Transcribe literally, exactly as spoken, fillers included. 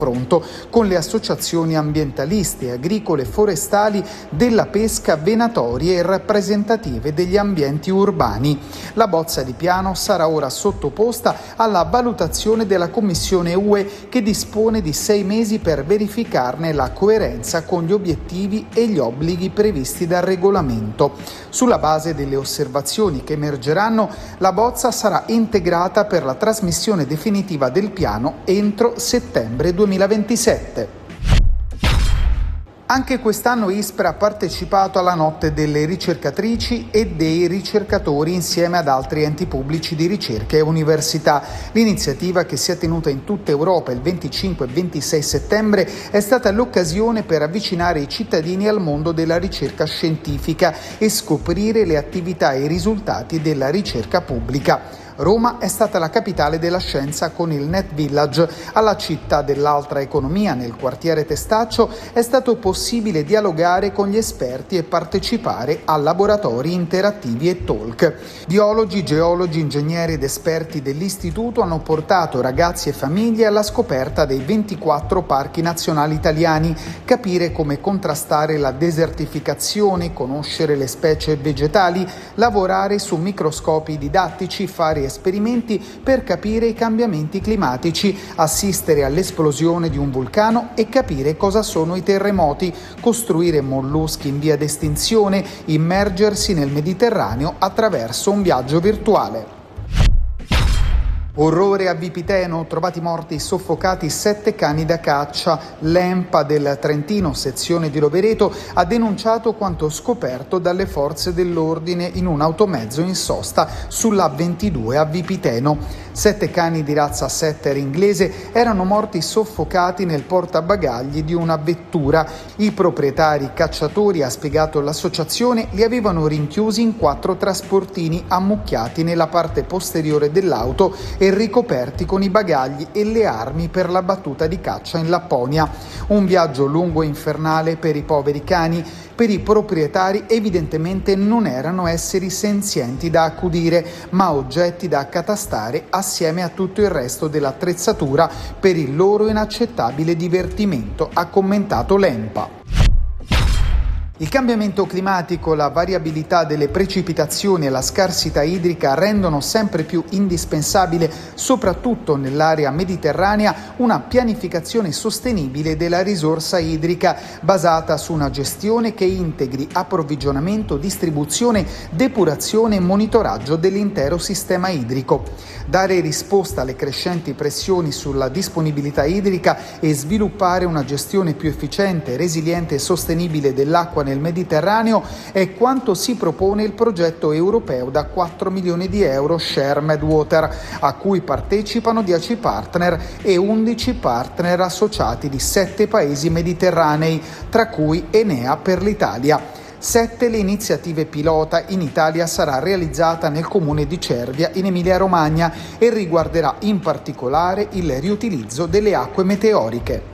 confronto con le associazioni ambientaliste, agricole, forestali, della pesca, venatorie e rappresentative degli ambienti urbani. La bozza di piano sarà ora sottoposta alla valutazione della Commissione U E, che dispone di sei mesi per verificarne la coerenza con gli obiettivi e gli obblighi previsti dal regolamento. Sulla base delle osservazioni che emergeranno, la bozza sarà integrata per la trasmissione definitiva del piano entro settembre duemilaventisette. Anche quest'anno ISPRA ha partecipato alla Notte delle ricercatrici e dei ricercatori insieme ad altri enti pubblici di ricerca e università. L'iniziativa, che si è tenuta in tutta Europa il venticinque e ventisei settembre, è stata l'occasione per avvicinare i cittadini al mondo della ricerca scientifica e scoprire le attività e i risultati della ricerca pubblica. Roma è stata la capitale della scienza con il Net Village. Alla città dell'altra economia, nel quartiere Testaccio, è stato possibile dialogare con gli esperti e partecipare a laboratori interattivi e talk. Biologi, geologi, ingegneri ed esperti dell'istituto hanno portato ragazzi e famiglie alla scoperta dei ventiquattro parchi nazionali italiani, capire come contrastare la desertificazione, conoscere le specie vegetali, lavorare su microscopi didattici, fare esperimenti per capire i cambiamenti climatici, assistere all'esplosione di un vulcano e capire cosa sono i terremoti, costruire molluschi in via d'estinzione, immergersi nel Mediterraneo attraverso un viaggio virtuale. Orrore a Vipiteno, trovati morti soffocati sette cani da caccia. L'ENPA del Trentino, sezione di Rovereto, ha denunciato quanto scoperto dalle forze dell'ordine in un automezzo in sosta sulla ventidue a Vipiteno. Sette cani di razza setter inglese erano morti soffocati nel portabagagli di una vettura. I proprietari cacciatori, ha spiegato l'associazione, li avevano rinchiusi in quattro trasportini ammucchiati nella parte posteriore dell'auto e ricoperti con i bagagli e le armi per la battuta di caccia in Lapponia. Un viaggio lungo e infernale per i poveri cani. Per i proprietari evidentemente non erano esseri senzienti da accudire, ma oggetti da accatastare assieme a tutto il resto dell'attrezzatura per il loro inaccettabile divertimento, ha commentato l'ENPA. Il cambiamento climatico, la variabilità delle precipitazioni e la scarsità idrica rendono sempre più indispensabile, soprattutto nell'area mediterranea, una pianificazione sostenibile della risorsa idrica basata su una gestione che integri approvvigionamento, distribuzione, depurazione e monitoraggio dell'intero sistema idrico. Dare risposta alle crescenti pressioni sulla disponibilità idrica e sviluppare una gestione più efficiente, resiliente e sostenibile dell'acqua nel Mediterraneo è quanto si propone il progetto europeo da quattro milioni di euro Share Medwater, a cui partecipano dieci partner e undici partner associati di sette paesi mediterranei, tra cui Enea per l'Italia. Sette le iniziative pilota. In Italia sarà realizzata nel comune di Cervia, in Emilia-Romagna, e riguarderà in particolare il riutilizzo delle acque meteoriche.